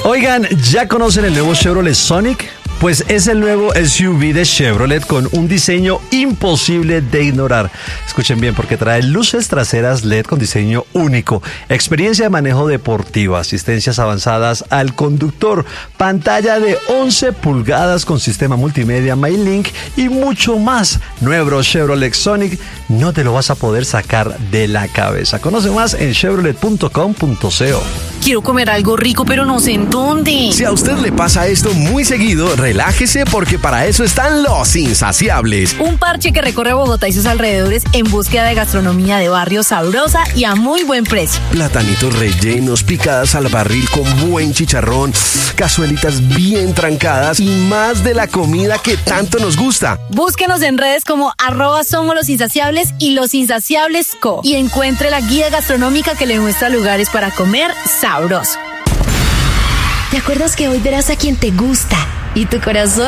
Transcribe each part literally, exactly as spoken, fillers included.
Oigan, ¿ya conocen el nuevo Chevrolet Sonic? Pues es el nuevo S U V de Chevrolet con un diseño imposible de ignorar. Escuchen bien porque trae luces traseras L E D con diseño único, experiencia de manejo deportivo, asistencias avanzadas al conductor, pantalla de once pulgadas con sistema multimedia MyLink y mucho más. Nuevo Chevrolet Sonic, no te lo vas a poder sacar de la cabeza. Conoce más en chevrolet punto com punto co. Quiero comer algo rico, pero no sé en dónde. Si a usted le pasa esto muy seguido, relájese porque para eso están los Insaciables. Un parche que recorre Bogotá y sus alrededores en búsqueda de gastronomía de barrio sabrosa y a muy buen precio. Platanitos rellenos, picadas al barril con buen chicharrón, cazuelitas bien trancadas y más de la comida que tanto nos gusta. Búsquenos en redes como arroba somos los insaciables y los insaciables co y encuentre la guía gastronómica que le muestra lugares para comer sabroso. ¿Te acuerdas que hoy verás a quien te gusta y tu corazón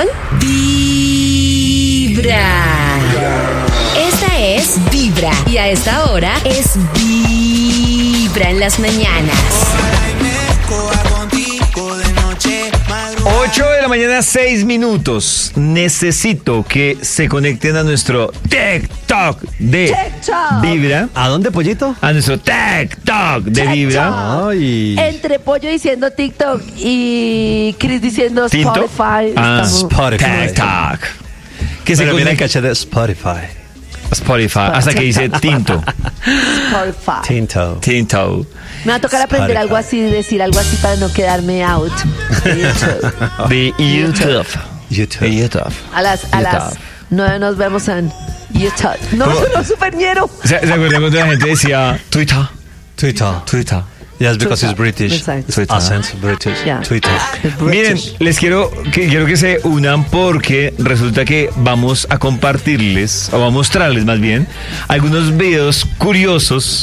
vibra? Esta es Vibra y a esta hora es Vibra en las mañanas. ocho de la mañana, seis minutos. Necesito que se conecten a nuestro TikTok de TikTok. Vibra. ¿A dónde, pollito? A nuestro TikTok de TikTok. Vibra. Ay. Entre Pollo diciendo TikTok y Chris diciendo ¿Tinto? Spotify. Ah, estamos- Spotify. TikTok. Que se Pero mira el conecte caché de Spotify. Spotify. Hasta que dice Tinto. Spotify. Tinto. Tinto. Me va a tocar aprender Spotify. algo así, decir algo así para no quedarme out. de YouTube. De YouTube. YouTube. De YouTube. A las, a las YouTube. nueve nos vemos en YouTube. No, ¿Cómo? no, super ñero. ¿Se, ¿Se acuerdan cuando la gente decía Twitter? Twitter. Twitter. Yes, because Twitter. it's British. Exacto. Twitter. Accent British. Yeah. Twitter. Miren, les quiero que, quiero que se unan porque resulta que vamos a compartirles, o a mostrarles más bien, algunos videos curiosos